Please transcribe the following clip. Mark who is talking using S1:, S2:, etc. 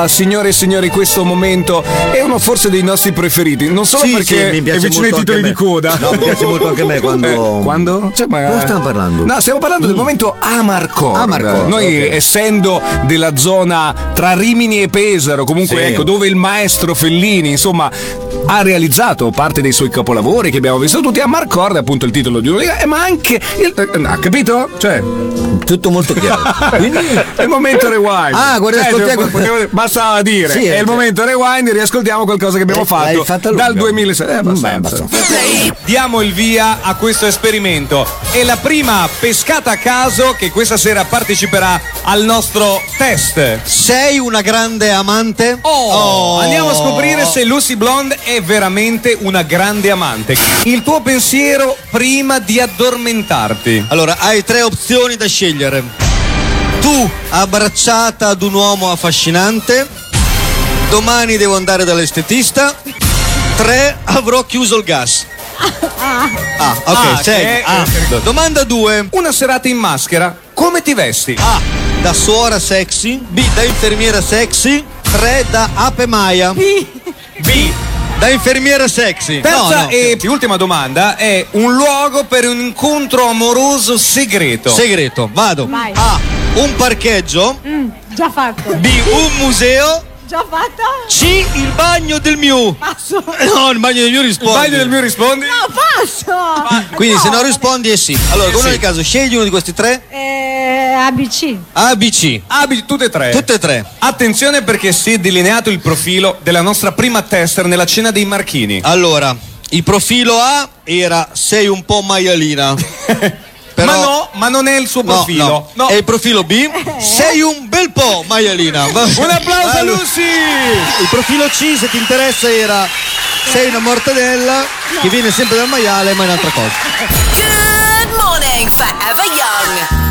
S1: signore e signori, questo momento è uno forse dei nostri preferiti, non solo perché
S2: mi piace
S1: è vicino ai
S2: molto
S1: titoli
S2: anche
S1: di coda.
S2: No, mi piace molto anche a me quando.
S1: Quando? Cioè,
S2: Cosa stiamo parlando?
S1: No, stiamo parlando del momento Amarcord.
S2: Amarcord,
S1: Noi,
S2: ok.
S1: essendo della zona tra Rimini e Pesaro, comunque
S2: Sì.
S1: ecco, dove il maestro Fellini, insomma, ha realizzato parte dei suoi capolavori che abbiamo visto tutti. Amarcord è appunto il titolo di uno, ma anche ha capito? Cioè,
S2: Tutto molto chiaro. Quindi.
S1: è il momento rewind.
S2: Ah, guarda, ascoltiamo.
S1: Basta dire,
S2: Sì,
S1: è il momento rewind, riascoltiamo qualcosa che abbiamo
S2: l'hai
S1: fatto
S2: fatta lunga.
S1: dal 2006. Abbastanza.
S3: Diamo il via a questo esperimento. È la prima pescata a caso che questa sera parteciperà al nostro test.
S4: Sei una grande amante?
S3: Andiamo a scoprire se Lucy Blonde è veramente una grande amante. Il tuo pensiero prima di addormentarti.
S4: Allora, hai 3 opzioni da scegliere. Tu abbracciata ad un uomo affascinante. Domani devo andare dall'estetista. 3, avrò chiuso il gas. Ok, sei. Domanda 2.
S3: Una serata in maschera, come ti vesti?
S4: A, da suora sexy. B, da infermiera sexy. 3, da ape maia.
S3: B.
S4: Da infermiera sexy.
S3: Terza e ultima domanda è un luogo per un incontro amoroso segreto.
S4: Segreto, vado.
S5: Vai.
S4: A, un parcheggio.
S5: Già fatto.
S4: B, un museo.
S5: Già fatta?
S4: C, il bagno del mio.
S5: Passo.
S4: No, il bagno del mio rispondi.
S3: Il bagno del mio rispondi?
S5: No, passo.
S4: Quindi se non rispondi è sì. Allora, con ogni caso, scegli uno di questi 3.
S5: ABC.
S4: A, B, C.
S3: Tutte e tre.
S4: Tutte e 3.
S3: Attenzione perché si è delineato il profilo della nostra prima tester nella cena dei Marchini.
S4: Allora, il profilo A era sei un po' maialina. Però,
S3: Ma no, ma non è il suo profilo.
S4: No. E il profilo B? Sei un bel po' maialina.
S3: Un applauso a Lucy!
S4: Il profilo C, se ti interessa, era sei una mortadella che viene sempre dal maiale, ma è un'altra cosa.
S6: Good morning, Forever Young.